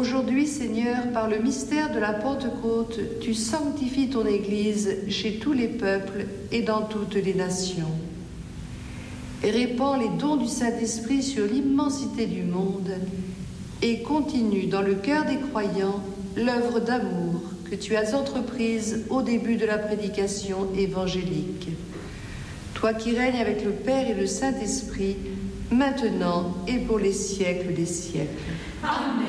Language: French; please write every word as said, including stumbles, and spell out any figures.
Aujourd'hui, Seigneur, par le mystère de la Pentecôte, tu sanctifies ton Église chez tous les peuples et dans toutes les nations. Et répands les dons du Saint-Esprit sur l'immensité du monde et continue dans le cœur des croyants l'œuvre d'amour que tu as entreprise au début de la prédication évangélique. Toi qui règnes avec le Père et le Saint-Esprit, maintenant et pour les siècles des siècles. Amen.